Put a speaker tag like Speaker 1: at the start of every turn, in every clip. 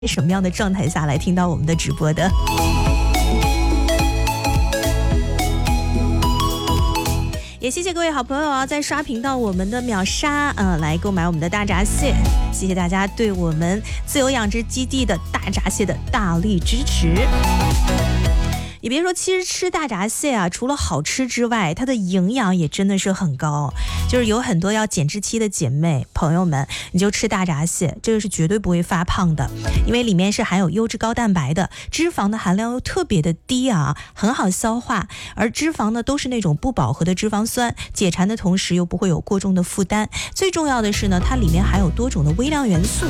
Speaker 1: 什么样的状态下来听到我们的直播的？也谢谢各位好朋友啊，在刷屏到我们的秒杀来购买我们的大闸蟹，谢谢大家对我们自由养殖基地的大闸蟹的大力支持。也别说，其实吃大闸蟹啊，除了好吃之外，它的营养也真的是很高。就是有很多要减脂期的姐妹朋友们，你就吃大闸蟹，这个是绝对不会发胖的，因为里面是含有优质高蛋白的，脂肪的含量又特别的低啊，很好消化。而脂肪呢，都是那种不饱和的脂肪酸，解馋的同时又不会有过重的负担。最重要的是呢，它里面含有多种的微量元素。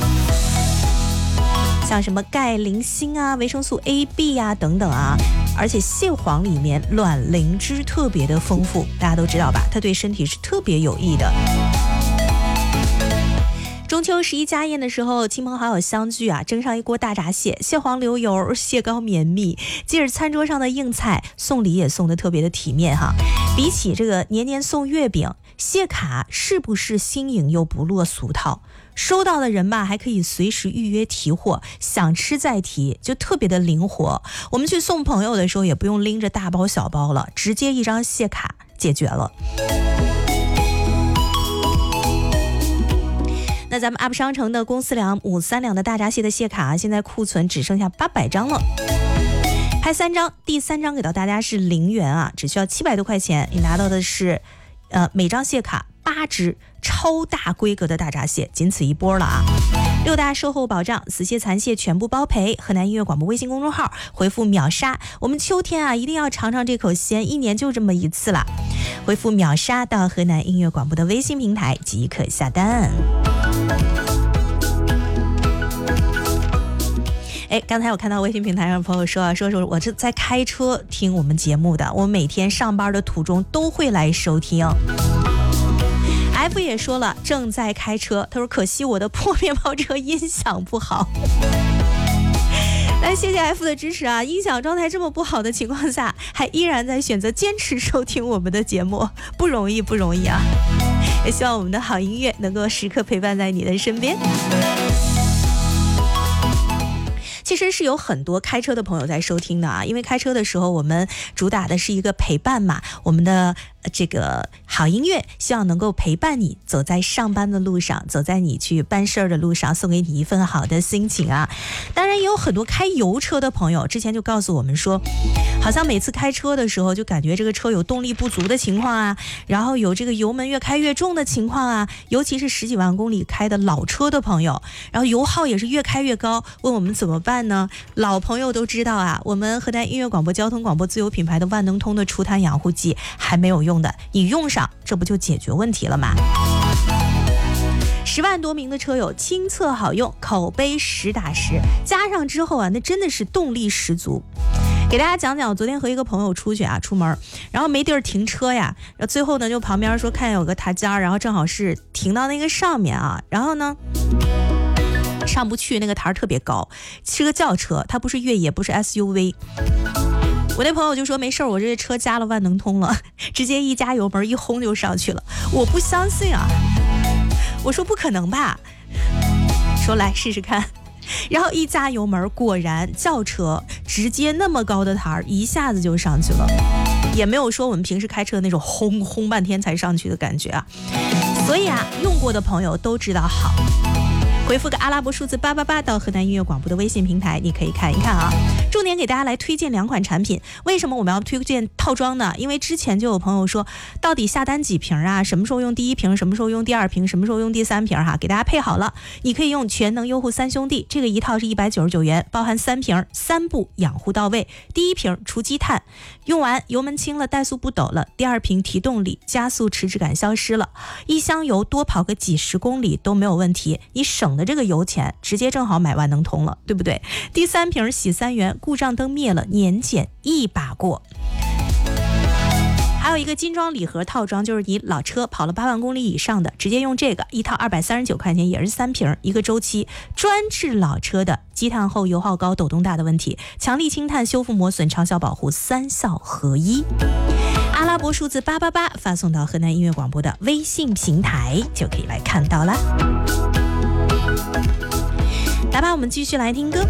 Speaker 1: 像什么钙、磷、锌啊、维生素 A、B 啊等等啊，而且蟹黄里面卵磷脂特别的丰富，大家都知道吧？它对身体是特别有益的。中秋11家宴的时候，亲朋好友相聚啊，蒸上一锅大闸蟹，蟹黄流油，蟹膏绵密，既是餐桌上的硬菜，送礼也送得特别的体面哈。比起这个年年送月饼，蟹卡是不是新颖又不落俗套？收到的人吧，还可以随时预约提货，想吃再提，就特别的灵活。我们去送朋友的时候，也不用拎着大包小包了，直接一张蟹卡解决了。那咱们 UP 商城的公司粮5-3两的大闸蟹的蟹卡，现在库存只剩下800张了。拍3张，第3张给到大家是0元啊，只需要700多块钱，你拿到的是每张蟹卡8只超大规格的大闸蟹，仅此一波了啊！6大售后保障，死蟹残蟹全部包赔。河南音乐广播微信公众号回复秒杀，我们秋天啊一定要尝尝这口鲜，一年就这么一次了。回复秒杀到河南音乐广播的微信平台即可下单。刚才我看到微信平台上朋友说我是在开车听我们节目的，我每天上班的途中都会来收听。F 也说了正在开车，他说可惜我的破面包车音响不好。来，谢谢 F 的支持啊！音响状态这么不好的情况下，还依然在选择坚持收听我们的节目，不容易啊！也希望我们的好音乐能够时刻陪伴在你的身边。其实是有很多开车的朋友在收听的啊，因为开车的时候我们主打的是一个陪伴嘛，我们的这个好音乐希望能够陪伴你走在上班的路上，走在你去办事儿的路上，送给你一份好的心情啊。当然也有很多开油车的朋友之前就告诉我们说，好像每次开车的时候就感觉这个车有动力不足的情况啊，然后有这个油门越开越重的情况啊，尤其是10几万公里开的老车的朋友，然后油耗也是越开越高，问我们怎么办呢？老朋友都知道啊，我们河南音乐广播交通广播自有品牌的万能通的除碳养护剂还没有用的，你用上这不就解决问题了吗？10万多名的车友亲测好用，口碑10打10，加上之后啊，那真的是动力十足。给大家讲讲，我昨天和一个朋友出门，然后没地儿停车呀，然后最后呢就旁边说看见有个台阶，然后正好是停到那个上面啊，然后呢上不去，那个台特别高，是个轿车，它不是越野，不是 SUV。我那朋友就说没事，我这车加了万能通了，直接一加油门一轰就上去了。我不相信啊，我说不可能吧，说来试试看。然后一加油门，果然轿车直接那么高的台一下子就上去了，也没有说我们平时开车那种轰半天才上去的感觉啊。所以啊，用过的朋友都知道好。回复个阿拉伯数字888到河南音乐广播的微信平台，你可以看一看啊。重点给大家来推荐2款产品。为什么我们要推荐套装呢？因为之前就有朋友说，到底下单几瓶啊？什么时候用第1瓶？什么时候用第2瓶？什么时候用第3瓶？哈，给大家配好了。你可以用全能优护3兄弟，这个一套是199元，包含3瓶，3步养护到位。第1瓶除积碳，用完油门轻了，怠速不抖了；第2瓶提动力，加速迟滞感消失了。一箱油多跑个几10公里都没有问题，你省的这个油钱直接正好买万能通了，对不对？第3瓶洗3元，故障灯灭了，年检一把过。还有一个精装礼盒套装，就是你老车跑了8万公里以上的，直接用这个一套239块钱，也是3瓶一个周期，专治老车的积碳后油耗高、抖动大的问题，强力清碳、修复磨损、长效保护，3效合一。阿拉伯数字888发送到河南音乐广播的微信平台，就可以来看到了。 来吧，我们继续来听歌。